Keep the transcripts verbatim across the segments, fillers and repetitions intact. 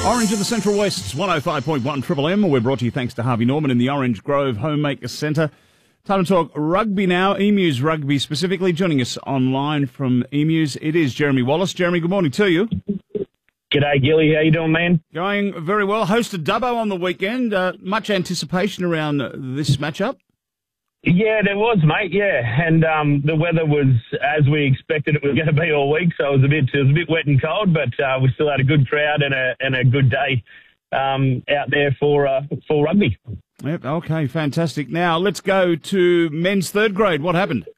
Orange of the Central West's one oh five point one Triple M. We're brought to you thanks to Harvey Norman in the Orange Grove Homemaker Centre. Time to talk rugby now, Emus rugby specifically. Joining us online from Emus, it is Jeremy Wallace. Jeremy, good morning to you. G'day, Gilly. How you doing, man? Going very well. Hosted Dubbo on the weekend. Uh, much anticipation around this matchup? Yeah, there was, mate. Yeah, and um, the weather was as we expected it was going to be all week. So it was a bit, it was a bit wet and cold, but uh, we still had a good crowd and a and a good day um, out there for uh, for rugby. Yep. Okay. Fantastic. Now let's go to men's third grade. What happened?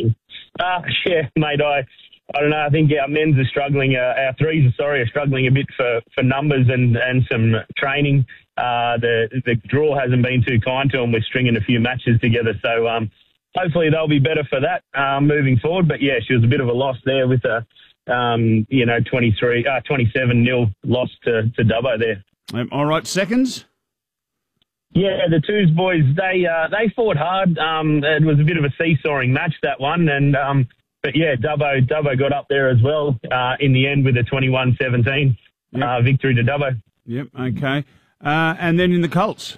Uh, yeah, mate. I. I don't know. I think our men's are struggling. Uh, our threes, are sorry, are struggling a bit for, for numbers and, and some training. Uh, the the draw hasn't been too kind to them. We're stringing a few matches together, so um, hopefully they'll be better for that um, moving forward. But yeah, she was a bit of a loss there with a um, you know twenty-three, uh, twenty-seven nil loss to to Dubbo there. Um, all right, seconds. Yeah, the twos boys they uh, they fought hard. Um, it was a bit of a seesawing match, that one, and. Um, But yeah, Dubbo, Dubbo got up there as well uh, in the end with a twenty-one seventeen yep. uh, victory to Dubbo. Yep, okay. Uh, and then in the Colts?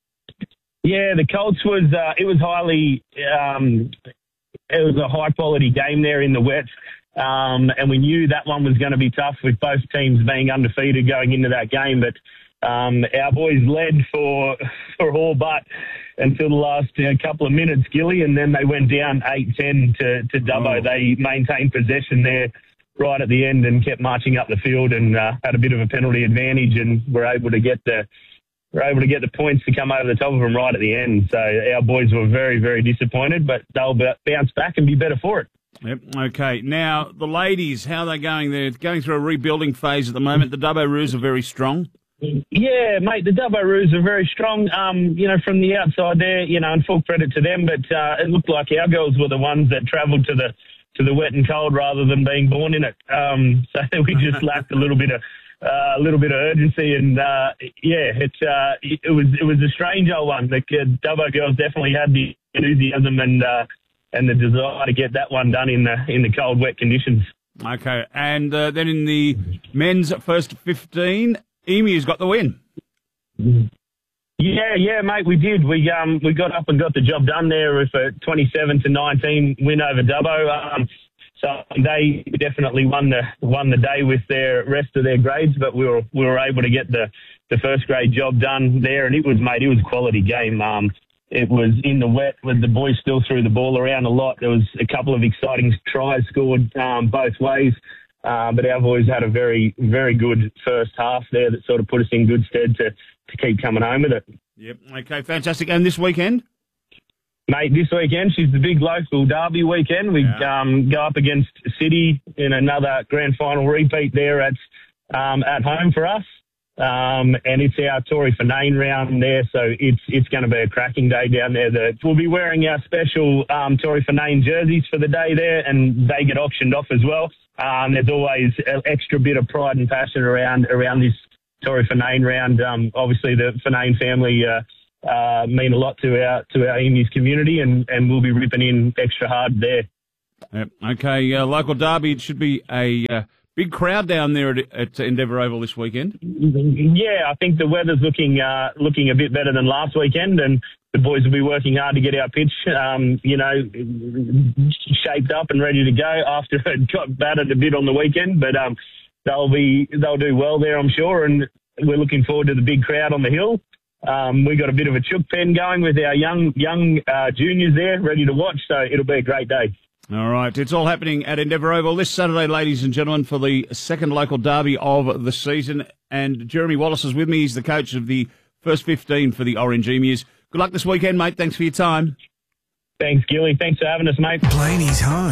Yeah, the Colts was, uh, it was highly, um, it was a high-quality game there in the wet. Um, and we knew that one was going to be tough with both teams being undefeated going into that game. But um, our boys led for, for all but until the last uh, couple of minutes, Gilly, and then they went down eight ten to, to Dubbo. Oh. They maintained possession there right at the end and kept marching up the field and uh, had a bit of a penalty advantage and were able to get the were able to get the points to come over the top of them right at the end. So our boys were very, very disappointed, but they'll bounce back and be better for it. Yep. Okay. Now, the ladies, how are they going? They're going through a rebuilding phase at the moment. The Dubbo Roos are very strong. Yeah, mate, the Dubbo Roos are very strong, um, you know, from the outside there, you know, and full credit to them. But uh, it looked like our girls were the ones that travelled to the to the wet and cold rather than being born in it. Um, so we just lacked a little bit of uh, a little bit of urgency, and uh, yeah, it, uh, it was it was a strange old one. The Dubbo girls definitely had the enthusiasm and uh, and the desire to get that one done in the in the cold, wet conditions. Okay, and uh, then in the men's first fifteen. Emu's got the win. Yeah, yeah, mate, we did. We um we got up and got the job done there with a twenty-seven to nineteen win over Dubbo. Um, so they definitely won the won the day with their rest of their grades, but we were we were able to get the, the first grade job done there, and it was mate, it was a quality game. Um, it was in the wet with the boys still threw the ball around a lot. There was a couple of exciting tries scored um, both ways. Uh, but our boys had a very, very good first half there that sort of put us in good stead to, to keep coming home with it. Yep. Okay, fantastic. And this weekend? Mate, this weekend, she's the big local derby weekend. We yeah. um, go up against City in another grand final repeat there at um, at home for us. Um, and it's our Tory Finane round there, so it's it's going to be a cracking day down there. The, we'll be wearing our special um, Tory Finane jerseys for the day there, and they get auctioned off as well. Um, there's always an extra bit of pride and passion around around this Tory Finane round. Um, obviously, the Finane family uh, uh, mean a lot to our to our Emus community, and, and we'll be ripping in extra hard there. Yep. Okay, uh, local derby. It should be a uh, big crowd down there at, at Endeavour Oval this weekend. Yeah, I think the weather's looking uh, looking a bit better than last weekend, and the boys will be working hard to get our pitch, um, you know, shaped up and ready to go after it got battered a bit on the weekend. But um, they'll be they'll do well there, I'm sure, and we're looking forward to the big crowd on the hill. Um, we got a bit of a chook pen going with our young young uh, juniors there, ready to watch. So it'll be a great day. All right, it's all happening at Endeavour Oval this Saturday, ladies and gentlemen, for the second local derby of the season. And Jeremy Wallace is with me. He's the coach of the first fifteen for the Orange Emus. Good luck this weekend, mate. Thanks for your time. Thanks, Gilly. Thanks for having us, mate. Blaney's home.